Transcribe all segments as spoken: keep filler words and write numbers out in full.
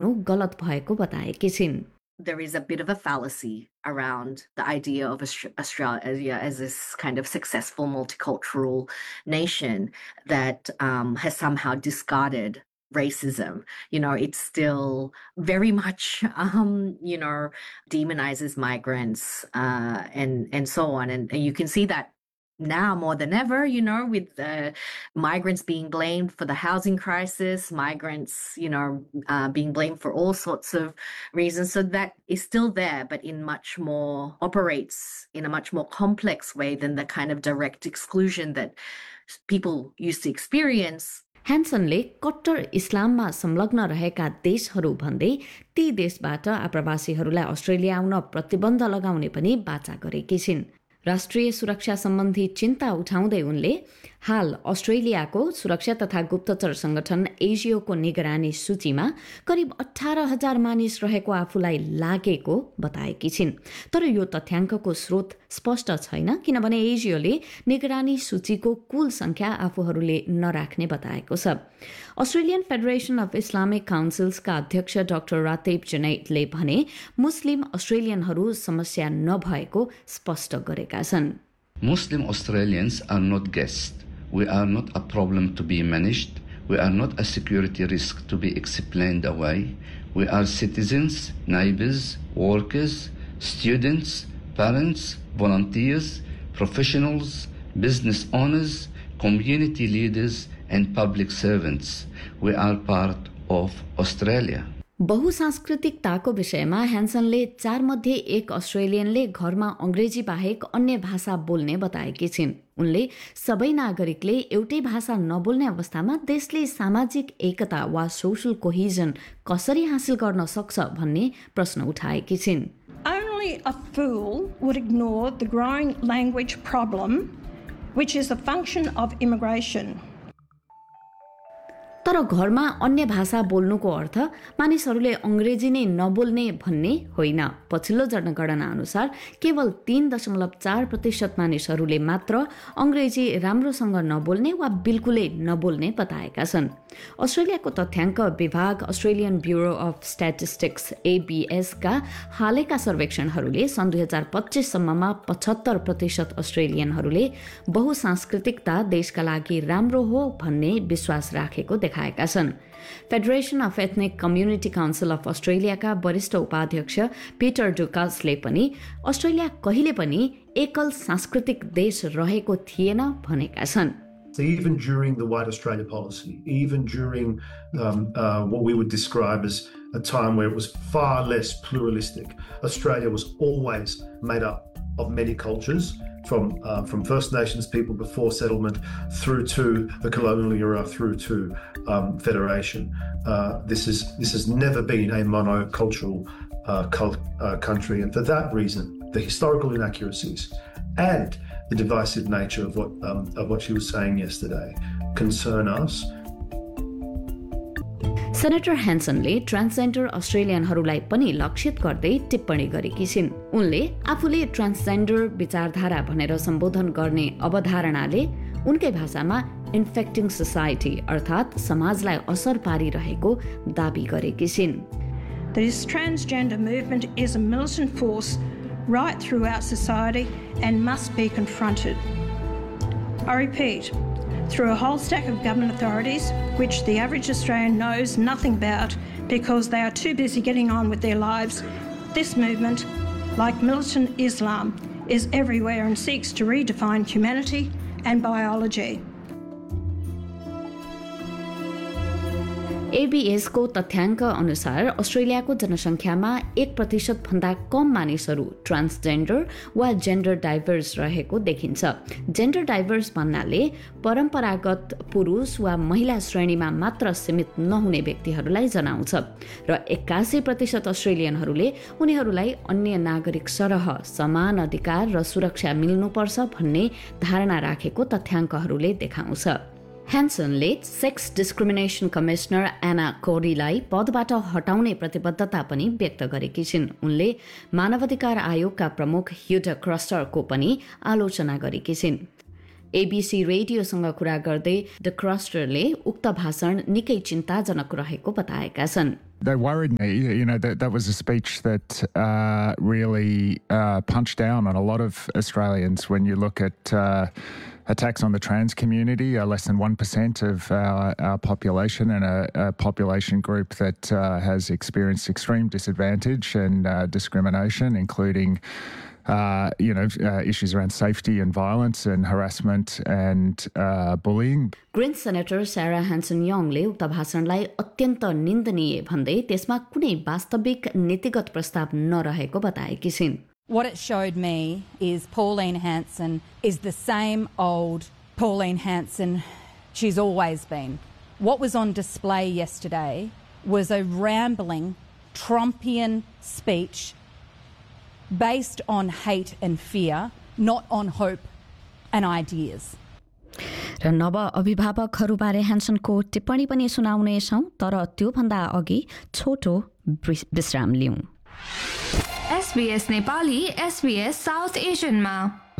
गर्नु गलत भएको बताएकी छिन्। There is a bit of a fallacy around the idea of Australia as this kind of successful multicultural nation that um, has somehow discarded racism. You know, it still very much, um, you know, demonizes migrants uh, and, and so on. And, and you can see that now more than ever, you know, with uh, migrants being blamed for the housing crisis, migrants, you know, uh, being blamed for all sorts of reasons. So that is still there, but in much more, operates in a much more complex way than the kind of direct exclusion that people used to experience. ह्यान्सनले कट्टर इस्लाममा संलग्न रहेका देशहरू भन्दै ती देशबाट आप्रवासीहरूलाई Australia आउन प्रतिबन्ध लगाउने पनि वाचा गरेकी छिन्। राष्ट्रिय सुरक्षा सम्बन्धी चिन्ता उठाउँदै उनले हाल अस्ट्रेलियाको सुरक्षा तथा गुप्तचर संगठन एजियोको निगरानी सूचीमा करिब अठार हजार मानिस रहेको आफूलाई लागेको बताएकी छिन्। तर यो तथ्याङ्कको स्रोत स्पष्ट छैन, किनभने एजियोले निगरानी सूचीको कुल संख्या आफूहरूले नराख्ने बताएको छ। अस्ट्रेलियन फेडरेसन अफ इस्लामिक काउन्सिल्सका अध्यक्ष डाक्टर रातेब जनेटले भने मुस्लिम अस्ट्रेलियनहरू समस्या नभएको स्पष्ट गरेका छन्। Muslim Australians are not guests. We are not a problem to be managed. We are not a security risk to be explained away. We are citizens, neighbors, workers, students, parents, volunteers, professionals, business owners, community leaders, and public servants. We are part of Australia. बहुसांस्कृतिकताको विषयमा ह्यान्सनले चार मध्ये एक अस्ट्रेलियनले घरमा अंग्रेजी बाहेक अन्य भाषा बोल्ने बताएकी छिन्। उनले सबै नागरिकले एउटै भाषा नबोल्ने अवस्थामा देशले सामाजिक एकता वा सोशल कोहेजन कसरी हासिल गर्न सक्छ भन्ने प्रश्न उठाएकी छिन्। Only a fool would ignore the growing language problem, which is a function of immigration. तर घरमा अन्य भाषा बोल्नुको अर्थ मानिसहरूले अंग्रेजी नै नबोल्ने भन्ने होइन। पछिल्लो जनगणना अनुसार केवल तीन दशमलव चार प्रतिशत मानिसहरूले मात्र अंग्रेजी राम्रोसँग नबोल्ने वा बिल्कुलै नबोल्ने बताएका छन्। अस्ट्रेलियाको तथ्याङ्क विभाग Australian bureau of statistics ABS का हालैका सर्वेक्षणहरूले सन् दुई हजार पच्चीस सम्ममा पचहत्तर प्रतिशत अस्ट्रेलियनहरूले बहुसांस्कृतिकता देशका लागि राम्रो हो भन्ने विश्वास राखेको देखाएका छन्। Federation of ethnic community council of अस्ट्रेलियाका वरिष्ठ उपाध्यक्ष पीटर डुकासले पनि अस्ट्रेलिया कहिले पनि एकल सांस्कृतिक देश रहेको थिएन भनेका छन्। So even during the White Australia policy, even during um, uh, what we would describe as a time where it was far less pluralistic, Australia was always made up of many cultures, from uh, from First Nations people before settlement through to the colonial era, through to um, federation. Uh, this is this has never been a monocultural uh, cult, uh, country, and for that reason, the historical inaccuracies and the divisive nature of what um, of what she was saying yesterday concern us. Senator ह्यान्सनले transgender अस्ट्रेलियनहरूलाई पनि लक्षित गर्दै टिप्पणी गरेकी छिन्। उनले आफूले transgender विचारधारा भनेर सम्बोधन गर्ने अवधारणाले उनकै भाषामा इन्फेक्टिङ सोसाइटी अर्थात् समाजलाई असर पारिरहेको दाबी गरेकी छिन्। This transgender movement is a militant force right throughout society and must be confronted. I repeat, through a whole stack of government authorities, which the average Australian knows nothing about because they are too busy getting on with their lives, this movement, like militant Islam, is everywhere and seeks to redefine humanity and biology. ABS को तथ्याङ्क अनुसार अस्ट्रेलियाको जनसङ्ख्यामा एक प्रतिशत भन्दा कम मानिसहरू transgender वा जेन्डर डाइभर्स रहेको देखिन्छ। जेन्डर डाइभर्स भन्नाले परम्परागत पुरुष वा महिला श्रेणीमा मात्र सीमित नहुने व्यक्तिहरूलाई जनाउँछ र एक्कासी प्रतिशत अस्ट्रेलियनहरूले उनीहरूलाई अन्य नागरिक सरह समान अधिकार र सुरक्षा मिल्नुपर्छ भन्ने धारणा राखेको तथ्याङ्कहरूले देखाउँछ। ह्यान्सनले सेक्स डिस्क्रिमिनेसन कमिश्नर एना कोरीलाई पदबाट हटाउने प्रतिबद्धता पनि व्यक्त गरेकी छिन्। उनले मानवाधिकार आयोगका प्रमुख ह्युटा क्रस्टरको पनि आलोचना गरेकी छिन्। एबीसी रेडियोसँग कुरा गर्दै द क्रस्टरले उक्त भाषण निकै चिन्ताजनक रहेको बताएका छन्। They worried me, you know, that that was a speech that uh, really uh, punched down on a lot of Australians. When you look at uh, attacks on the trans community, uh, less than one percent of our, our population, and a, a population group that uh, has experienced extreme disadvantage and uh, discrimination, including Uh, you know, uh, issues around safety and violence and harassment and uh, bullying. Green senator सारा Hansen यङले उक्त भाषणलाई अत्यन्त निन्दनीय भन्दै त्यसमा कुनै वास्तविक नीतिगत प्रस्ताव नरहेको बताएकी छिन्। What it showed me is Pauline Hanson is the same old Pauline Hanson she's always been. What was on display yesterday was a rambling Trumpian speech based on hate and fear, not on hope and ideas. र नव अभिभावकहरूबारे ह्यान्सनको टिप्पणी पनि सुनाउनेछौँ, तर त्योभन्दा अघि छोटो विश्राम लिउँ। SBS Nepali SBS south एसियनमा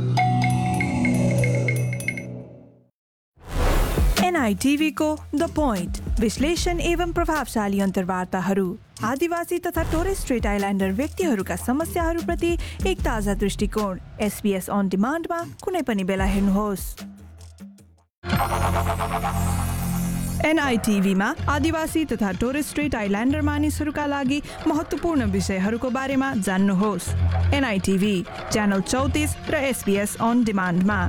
NITV को द पॉइंट विश्लेषण एवं प्रभावशाली अन्तर्वार्ताहरू आदिवासी तथा टोरेस स्ट्रेट आइल्यान्डर व्यक्तिहरूका समस्याहरूप्रति एक ताजा दृष्टिकोण एसबीएस अन डिमान्डमा कुनै पनि बेला हेर्नुहोस्। एनआईटीभीमा आदिवासी तथा टोरेस स्ट्रेट आइल्यान्डर मानिसहरूका लागि महत्त्वपूर्ण विषयहरूको बारेमा जान्नुहोस्। एनआईटीभी च्यानल चौतिस र SBS on डिमान्डमा।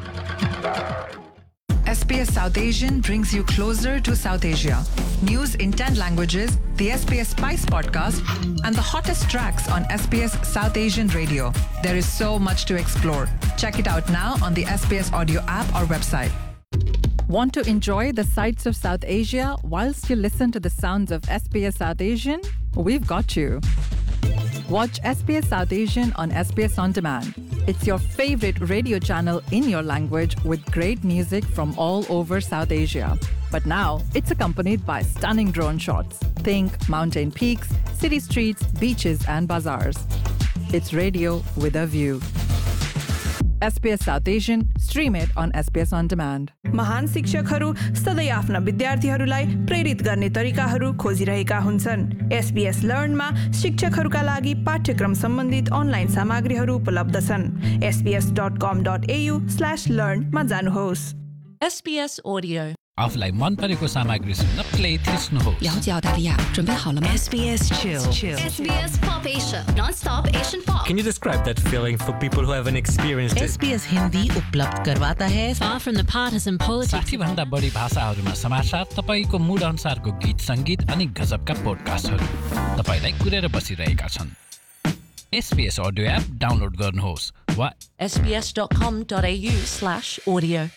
S B S South Asian brings you closer to South Asia. News in ten languages, the S B S Spice podcast, and the hottest tracks on S B S South Asian Radio. There is so much to explore. Check it out now on the S B S audio app or website. Want to enjoy the sights of South Asia whilst you listen to the sounds of S B S South Asian? We've got you. Watch S B S South Asian on S B S On Demand. It's your favorite radio channel in your language with great music from all over South Asia. But now, it's accompanied by stunning drone shots. Think mountain peaks, city streets, beaches and bazaars. It's radio with a view. S B S South Asian, stream it on S B S On Demand. महान शिक्षकहरू सधैँ आफ्ना विद्यार्थीहरूलाई प्रेरित गर्ने तरिकाहरू खोजिरहेका हुन्छन्। एसबीएस लर्नमा शिक्षकहरूका लागि पाठ्यक्रम सम्बन्धित अनलाइन सामग्रीहरू उपलब्ध छन्। S be S dot com dot A you slash learn मा जानुहोस्। एसबीएस ऑडियो आफूलाई मन परेको सामग्री सुन्न प्ले थिच्नुहोस्। 了解澳大利亚，准备好了吗 S B S Chill. S B S Pop Asia, non-stop Asian pop. Can you describe that feeling for people who haven't experienced it? S B S Hindi उपलब्ध करवाता है। Far from the partisan politics. साठी भन्दा बढी भाषाहरूमा समाचार, तपाईको mood अनुसारको गीत संगीत अनि गजबका पोडकास्टहरू तपाईलाई कुरेर बसिरहेका छन्। S B S audio app download गर्नुहोस् वा S B S dot com dot A U slash audio.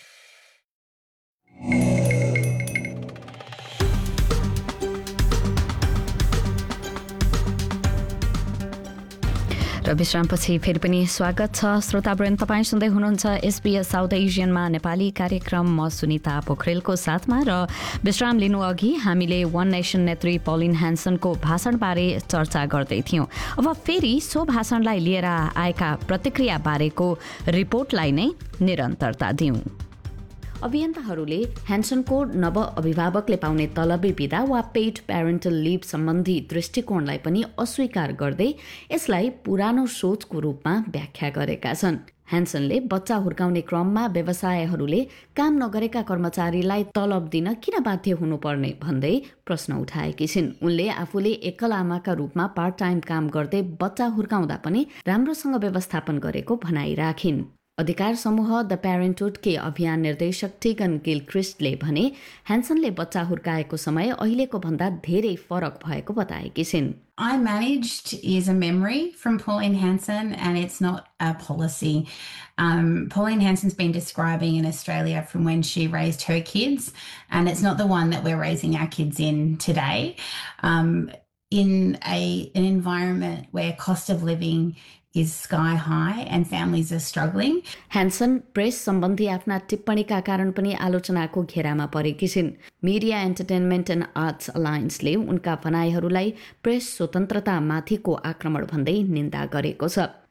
र विश्रामपछि फेरि पनि स्वागत छ श्रोतावृन्द। तपाईँ सुन्दै हुनुहुन्छ एसबीएस साउथ एसियनमा नेपाली कार्यक्रम। म सुनिता पोखरेलको साथमा र विश्राम लिनु अघि हामीले वन नेसन नेत्री पलिन ह्यान्सनको भाषणबारे चर्चा गर्दै थियौँ। अब फेरि सो भाषणलाई लिएर आएका प्रतिक्रिया बारेको रिपोर्टलाई नै निरन्तरता दिउँ। अभियन्ताहरूले ह्यान्सनको नव अभिभावकले पाउने तलबी बिदा वा पेड प्यारेन्टल लिभ सम्बन्धी दृष्टिकोणलाई पनि अस्वीकार गर्दै यसलाई पुरानो सोचको रूपमा व्याख्या गरेका छन्। ह्यान्सनले बच्चा हुर्काउने क्रममा व्यवसायहरूले काम नगरेका कर्मचारीलाई तलब दिन किन बाध्य हुनुपर्ने भन्दै प्रश्न उठाएकी छिन्। उनले आफूले एकल आमाका रूपमा पार्ट टाइम काम गर्दै बच्चा हुर्काउँदा पनि राम्रोसँग व्यवस्थापन गरेको भनाइ राखिन्। अधिकार समूह द प्यारेन्टहुड के अभियान निर्देशक टिगन गिलक्रिस्टले भने ह्यान्सनले बच्चा हुर्काएको समय अहिलेको भन्दा धेरै फरक भएको बताएकी छिन्। I managed is a memory from Pauline Hanson, and it's not a policy. Um, Pauline Hanson's been describing in Australia from when she raised her kids, and it's not the one that we're raising our kids in today. Um, in a an environment where cost of living is sky high and families are struggling. Hansen press सम्बन्धी आफ्ना टिप्पणीका कारण पनि आलोचनाको घेरामा परेकी छिन्। Media entertainment and arts अलायन्सले उनका भनाइहरूलाई press स्वतन्त्रता माथिको आक्रमण भन्दै निन्दा गरेको छ।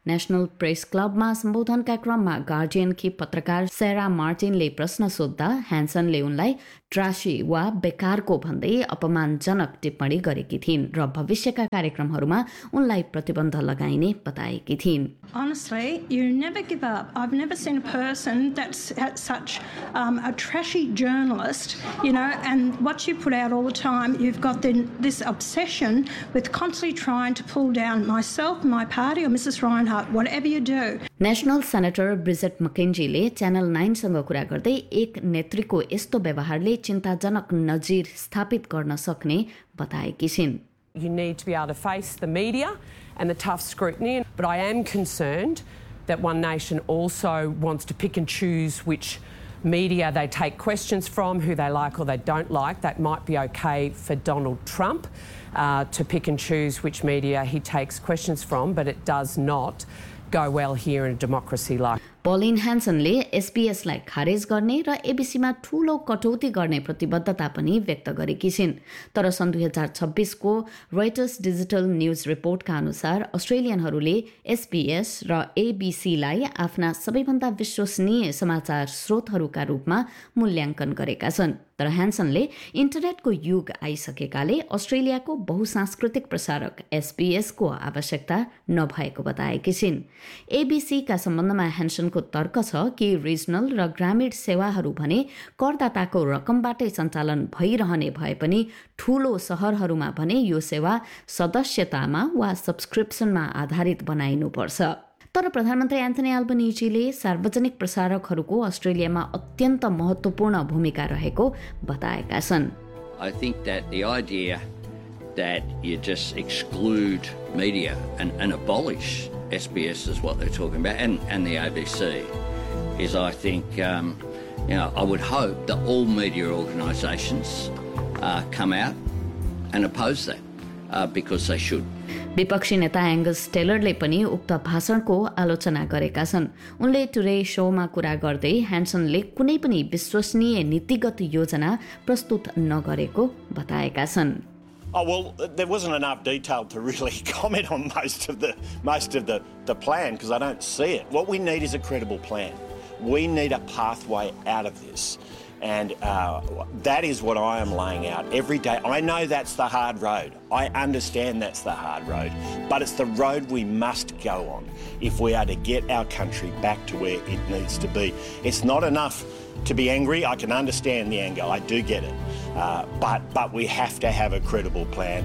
नेशनल प्रेस क्लबमा सम्बोधनका क्रममा गार्जियनकी पत्रकार सेरा मार्टिनले प्रश्न सोध्दा ह्यान्सनले उनलाई ट्रासी वा बेकारको भन्दै अपमानजनक टिप्पणी गरेकी थिइन् र भविष्यका कार्यक्रमहरूमा उनलाई प्रतिबन्ध लगाइने बताएकी थिइन्। Honestly, you never give up. I've never seen a person that's such um, a trashy journalist, you know, and what you put out all the time, you've got the, this obsession with constantly trying to pull down myself, my party, or Missus Reinhardt, whatever you do. National senator Bridget मकेन्जीले channel नाइनसँग कुरा गर्दै एक नेत्रीको यस्तो व्यवहारले चिन्ताजनक नजिर स्थापित गर्न सक्ने बताएकी छिन्। You need to be able to face the media and the tough scrutiny, but I am concerned that One Nation also wants to pick and choose which media they take questions from, who they like or they don't like. That might be okay for Donald Trump uh, to pick and choose which media he takes questions from, but it does not go well here in a democracy like. Pollen ह्यान्सनले एसपीएसलाई खारेज गर्ने र एबीसीमा ठूलो कटौती गर्ने प्रतिबद्धता पनि व्यक्त गरेकी छिन्। तर सन् दुई हजार छब्बीसको रोइटर्स डिजिटल न्यूज रिपोर्टका अनुसार अस्ट्रेलियनहरूले एसपीएस र एबीसीलाई आफ्ना सबैभन्दा विश्वसनीय समाचार स्रोतहरूका रूपमा मूल्याङ्कन गरेका छन्। तर ह्यान्सनले इन्टरनेटको युग आइसकेकाले अस्ट्रेलियाको बहुसांस्कृतिक प्रसारक एसपीएसको आवश्यकता नभएको बताएकी छिन्। एबीसीका सम्बन्धमा ह्यान्सनको तर्क छ कि रिजनल र ग्रामीण सेवाहरू भने करदाताको रकमबाटै सञ्चालन भइरहने भए पनि ठूलो सहरहरूमा भने यो सेवा सदस्यतामा वा सब्सक्रिप्सनमा आधारित बनाइनुपर्छ। तर प्रधानमन्त्री एन्थनी अल्बनीजीले सार्वजनिक प्रसारकहरूको अस्ट्रेलियामा अत्यन्त महत्त्वपूर्ण भूमिका रहेको बताएका छन्। I think that the idea that you just exclude media and, and abolish S B S is what they're talking about, and, and the A B C, is I think, um, you know, I would hope that all media organisations uh, come out and oppose that uh, because they should. विपक्षी नेता Angus टेलरले पनि उक्त भाषणको आलोचना गरेका छन्। उनले today शोमा कुरा गर्दै ह्यान्सनले कुनै पनि विश्वसनीय नीतिगत योजना प्रस्तुत नगरेको बताएका छन्। Oh, well, there wasn't enough detail to really comment on most of the most of the, the plan because I don't see it. What we need is a credible plan. We need a pathway out of this. And uh, that is what I am laying out every day. I know that's the hard road. I understand that's the hard road. But it's the road we must go on if we are to get our country back to where it needs to be. It's not enough to be angry. I can understand the anger. I do get it. Uh, but, but we have to have a credible plan.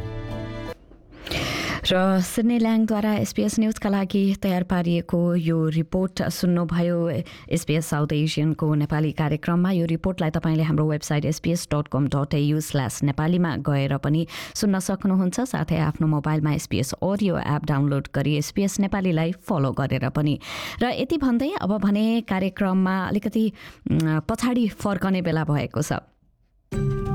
र Sydney ल्याङद्वारा SPS न्यूजका लागि तयार पारिएको यो report सुन्नुभयो। SPS south एसियनको Nepali कार्यक्रममा यो रिपोर्टलाई तपाईँले हाम्रो वेबसाइट एसपीएस डट कम डट एयु स्ल्यास नेपालीमा गएर पनि सुन्न सक्नुहुन्छ। साथै आफ्नो मोबाइलमा एसपीएस अडियो एप डाउनलोड गरी एसपीएस नेपालीलाई फलो गरेर पनि। र यति भन्दै अब भने कार्यक्रममा अलिकति पछाडि फर्कने बेला भएको छ।